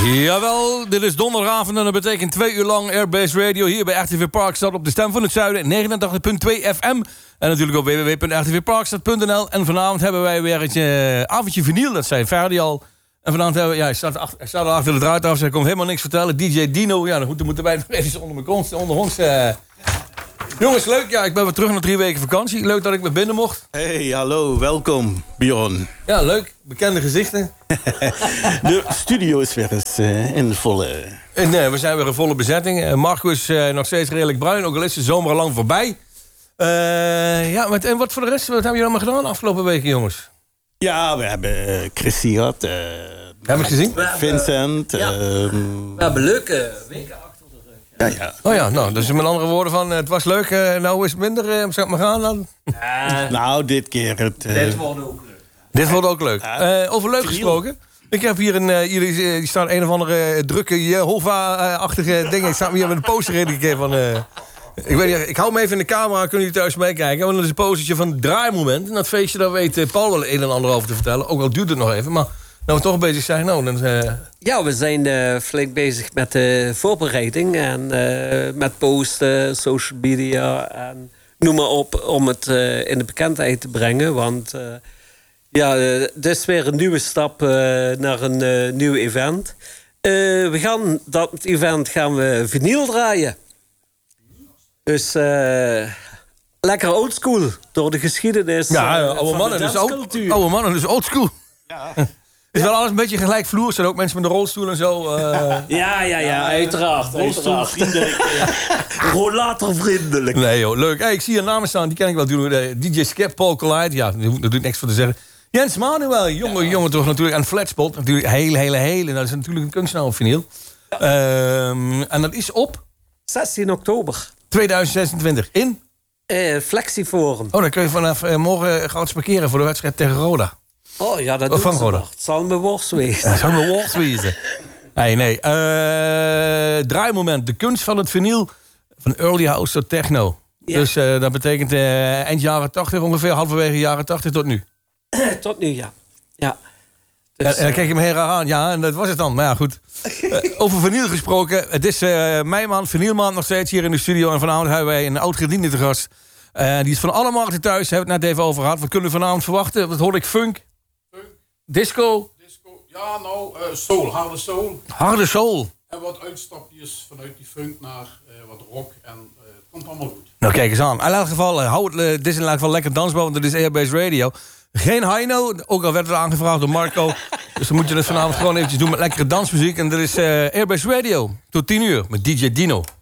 Jawel, dit is donderdagavond en dat betekent 2 uur lang Airbase Radio hier bij RTV Parkstad op de Stem van het Zuiden, 89.2 FM. En natuurlijk op www.rtvparkstad.nl. En vanavond hebben wij weer een avondje vinyl, dat zei Ferdi al. En vanavond hebben we, hij staat al achter de draad af, hij komt helemaal niks vertellen. DJ Dino, ja, dan moeten wij nog even onder ons. Jongens, leuk. Ja, ik ben weer terug na 3 weken vakantie. Leuk dat ik weer binnen mocht. Hey, hallo, welkom, Bjorn. Ja, leuk. Bekende gezichten. De studio is weer eens in de volle... Nee, we zijn weer een volle bezetting. Marco is nog steeds redelijk bruin, ook al is de zomer al lang voorbij. Ja, en wat voor de rest? Wat hebben jullie allemaal gedaan de afgelopen weken, jongens? Ja, we hebben Chrissy gehad. Heb ik gezien? Vincent. Ja. We hebben leuke weken achter de rug. Ja. Oh ja, nou, dus met andere woorden van, het was leuk, nou is het minder, zou ik maar gaan dan? Nou, dit keer het... Dit wordt ook leuk. Dit wordt ook leuk. Over leuk gesproken. Ik heb hier hier staat een of andere drukke Jehovah-achtige ding. Ik sta hier met een poster een keer van... ik weet niet, ik hou me even in de camera, kunnen jullie thuis meekijken. Want dat is een postertje van het draaimoment. En dat feestje, daar weet Paul wel een en ander over te vertellen. Ook al duurt het nog even, maar nou we toch bezig zijn. Nou, dan, Ja, we zijn flink bezig met de voorbereiding. En met posten, social media en noem maar op. Om het in de bekendheid te brengen. Want dit is weer een nieuwe stap naar een nieuw event. Dat event gaan we vinyl draaien. Dus lekker oldschool door de geschiedenis. ja, oude mannen, dus oldschool. Ja. Is wel alles een beetje gelijkvloers. Er zijn ook mensen met een rolstoel en zo. Ja, uiteraard. Rollatorvriendelijk. Nee joh, leuk. Hey, ik zie hier namen staan, die ken ik wel. DJ Skip, Paul Collide, ja, daar doe ik niks voor te zeggen. Jens Manuel, jongen toch natuurlijk. En Flatspot, natuurlijk hele. Dat is natuurlijk een kunstenaar op vinyl. En dat is op 16 oktober. 2026 in? Flexiforum. Oh, dan kun je vanaf morgen gratis parkeren voor de wedstrijd tegen Roda. Oh ja, dat Of doen van ze Roda. nog. Het zal me worst wezen. Dat zou me worst wezen. Nee. Draaimoment, de kunst van het vinyl. Van early house tot techno. Ja. Dus dat betekent eind jaren 80, ongeveer halverwege jaren 80 tot nu. Tot nu, ja. Dus, En dan kijk je me heren aan. Ja, en dat was het dan. Maar ja, goed. Over vinyl gesproken. Het is mei maand, vinylmaand nog steeds hier in de studio. En vanavond hebben wij een oud-gediende te gast. Die is van alle markten thuis. Hebben we het net even over gehad. Wat kunnen we vanavond verwachten? Wat hoorde ik? Funk? Disco? Ja, nou, soul, harde soul. Harde soul. En wat uitstapjes vanuit die funk naar wat rock. En het komt allemaal goed. Nou, kijk eens aan. In elk geval, dit is in elk geval lekker dansbaar, want het is Airbase Radio. Geen Heino, ook al werd het aangevraagd door Marco. Dus dan moet je het vanavond gewoon eventjes doen met lekkere dansmuziek. En dat is Airbase Radio. Tot 10 uur met DJ Dino.